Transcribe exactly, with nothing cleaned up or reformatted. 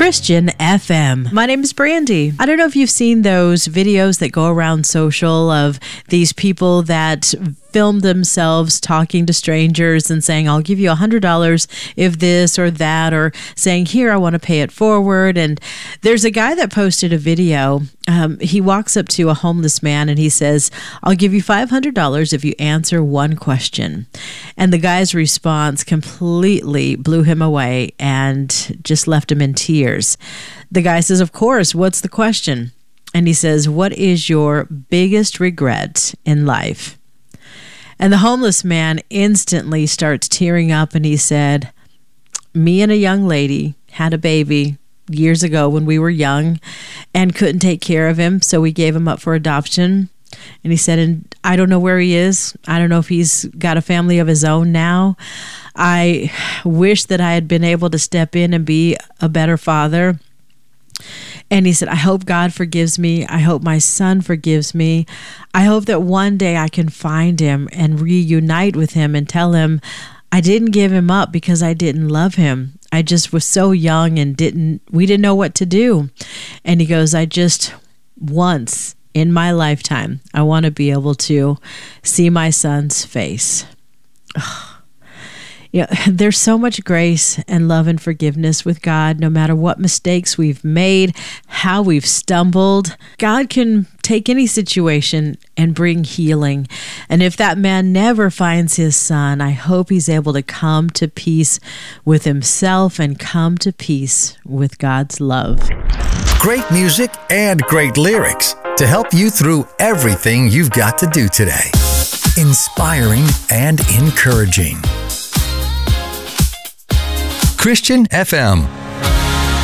Christian F M. My name is Brandy. I don't know if you've seen those videos that go around social of these people that film themselves talking to strangers and saying, I'll give you one hundred dollars if this or that, or saying, here, I want to pay it forward. And there's a guy that posted a video. Um, he walks up to a homeless man and he says, I'll give you five hundred dollars if you answer one question. And the guy's response completely blew him away and just left him in tears. The guy says, of course, what's the question? And he says, what is your biggest regret in life? And the homeless man instantly starts tearing up and he said, me and a young lady had a baby years ago when we were young and couldn't take care of him, so we gave him up for adoption. And he said, and I don't know where he is. I don't know if he's got a family of his own now. I wish that I had been able to step in and be a better father. And he said, I hope God forgives me. I hope my son forgives me. I hope that one day I can find him and reunite with him and tell him I didn't give him up because I didn't love him. I just was so young and didn't, we didn't know what to do. And he goes, I just once in my lifetime, I want to be able to see my son's face. Ugh. Yeah, there's so much grace and love and forgiveness with God, no matter what mistakes we've made, how we've stumbled. God can take any situation and bring healing. And if that man never finds his son, I hope he's able to come to peace with himself and come to peace with God's love. Great music and great lyrics to help you through everything you've got to do today. Inspiring and encouraging. Christian F M.